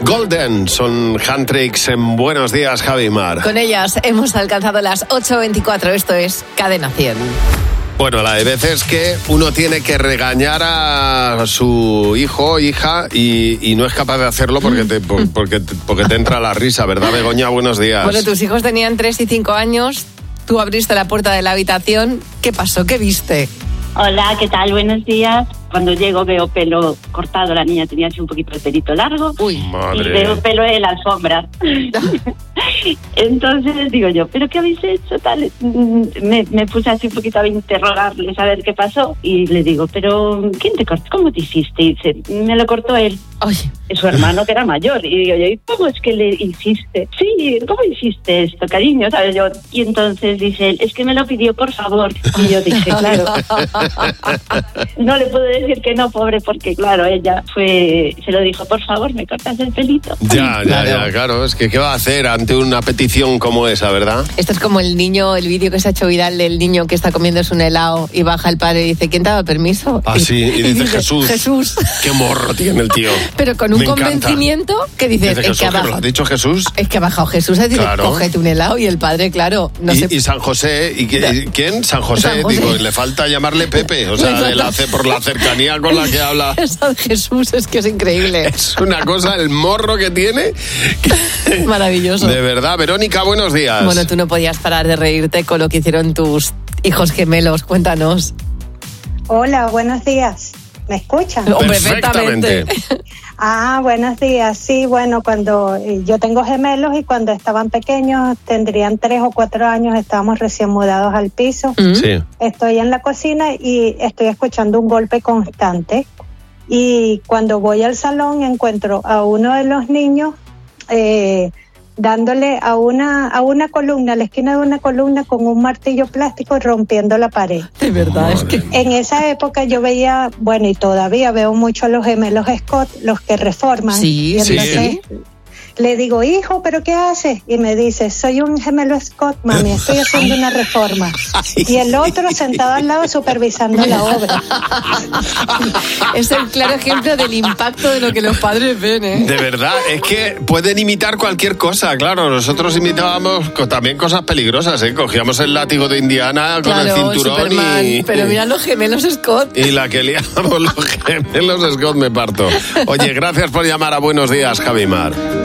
Golden son Handtricks en Buenos Días, Javi Mar. Con ellas hemos alcanzado las 8:24. Esto es Cadena 100. Bueno, la de veces que uno tiene que regañar a su hijo o hija y no es capaz de hacerlo porque te entra la risa, ¿verdad, Begoña? Buenos días. Bueno, tus hijos tenían 3 y 5 años, tú abriste la puerta de la habitación. ¿Qué pasó? ¿Qué viste? Hola, ¿qué tal? Buenos días. Cuando llego veo pelo cortado, la niña tenía así un poquito de pelito largo. Uy, madre. Y veo pelo en la alfombra. Entonces digo yo, ¿pero qué habéis hecho? Tal. Me puse así un poquito a interrogarles a ver qué pasó y le digo, ¿pero quién te cortó? ¿Cómo te hiciste? Y dice, me lo cortó él. Oye. Es su hermano que era mayor. Y digo yo, ¿y cómo es que le hiciste? Sí, ¿cómo hiciste esto, cariño? ¿Sabes? Yo, y entonces dice él, es que me lo pidió por favor. Y yo dije, claro, no le puedo decir que no, pobre, porque claro, ella se lo dijo, por favor, me cortas el pelito. Ya, claro, es que ¿qué va a hacer ante una petición como esa, verdad? Esto es como el vídeo que se ha hecho viral del niño que está comiéndose un helado y baja el padre y dice, ¿quién te ha dado permiso? Ah, sí, y dice Jesús. Jesús. Qué morro tiene el tío. Pero con un convencimiento que dice Jesús, que ¿lo ha dicho Jesús? Es que ha bajado Jesús a decir, claro. Cógete un helado, y el padre, claro, no sé. Y San José, ¿quién? San José. Digo, le falta llamarle Pepe, o sea, por la cercanía con la que habla. San Jesús, es que es increíble. Es una cosa, el morro que tiene. Maravilloso. De verdad, Verónica, buenos días. Bueno, tú no podías parar de reírte con lo que hicieron tus hijos gemelos, cuéntanos. Hola, buenos días. ¿Me escuchan? Perfectamente. Buenos días. Sí, bueno, cuando yo tengo gemelos y cuando estaban pequeños, tendrían 3 o 4 años, estábamos recién mudados al piso. Sí. Estoy en la cocina y estoy escuchando un golpe constante. Y cuando voy al salón encuentro a uno de los niños dándole a una columna, a la esquina de una columna con un martillo plástico y rompiendo la pared. De verdad, es que... En esa época yo veía, bueno, y todavía veo mucho a los gemelos Scott, los que reforman. Sí, y entonces, sí. Le digo, hijo, ¿pero qué haces? Y me dice, soy un gemelo Scott, mami, estoy haciendo una reforma. Y el otro sentado al lado supervisando la obra. Es el claro ejemplo del impacto de lo que los padres ven, ¿eh? De verdad, es que pueden imitar cualquier cosa, claro. Nosotros imitábamos también cosas peligrosas, ¿eh? Cogíamos el látigo de Indiana con el cinturón Superman, pero mira los gemelos Scott. Y la que liamos los gemelos Scott me parto. Oye, gracias por llamar a Buenos Días, Javi Mar.